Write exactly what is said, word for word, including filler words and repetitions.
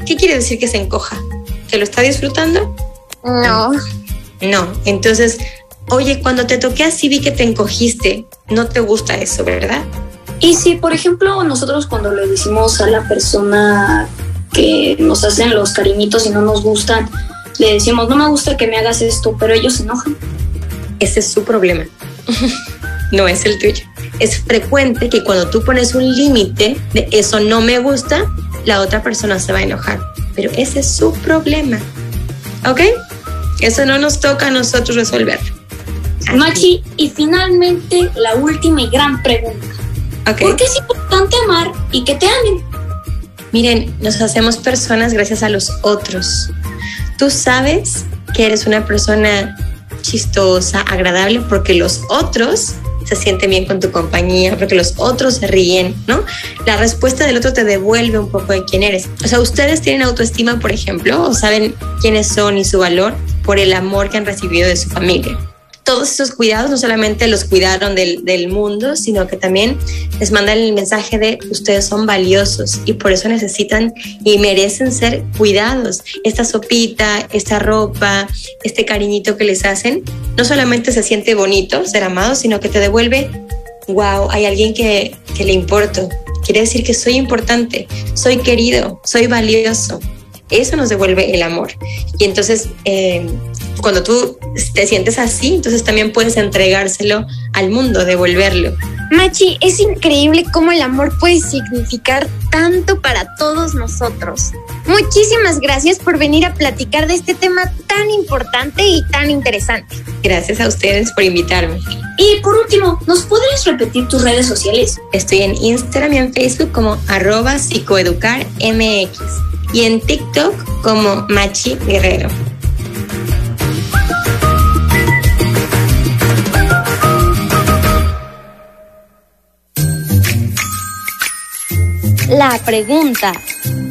¿Qué quiere decir que se encoja? ¿Que lo está disfrutando? No. No, entonces, oye, cuando te toqué así vi que te encogiste, no te gusta eso, ¿verdad? Y si, por ejemplo, nosotros cuando le decimos a la persona que nos hacen los cariñitos y no nos gustan, le decimos, no me gusta que me hagas esto, pero ellos se enojan. Ese es su problema, no es el tuyo. Es frecuente que cuando tú pones un límite de eso no me gusta, la otra persona se va a enojar, pero ese es su problema, ¿ok? Eso no nos toca a nosotros resolver. Así. Machi, y finalmente la última y gran pregunta. Okay. ¿Por qué es importante amar y que te amen? Miren, nos hacemos personas gracias a los otros. Tú sabes que eres una persona chistosa, agradable, porque los otros se sienten bien con tu compañía, porque los otros se ríen, ¿no? La respuesta del otro te devuelve un poco de quién eres. O sea, ustedes tienen autoestima, por ejemplo, o saben quiénes son y su valor por el amor que han recibido de su familia. Todos esos cuidados no solamente los cuidaron del, del mundo, sino que también les mandan el mensaje de ustedes son valiosos y por eso necesitan y merecen ser cuidados. Esta sopita, esta ropa, este cariñito que les hacen, no solamente se siente bonito ser amado, sino que te devuelve, wow, hay alguien que, que le importo. Quiere decir que soy importante, soy querido, soy valioso. Eso nos devuelve el amor. Y entonces, eh, cuando tú te sientes así, entonces también puedes entregárselo al mundo, devolverlo. Machi, es increíble cómo el amor puede significar tanto para todos nosotros. Muchísimas gracias por venir a platicar de este tema tan importante y tan interesante. Gracias a ustedes por invitarme. Y por último, ¿nos podrías repetir tus redes sociales? Estoy en Instagram y en Facebook como arroba psicoeducarmx y en TikTok como Machi Guerrero. La pregunta.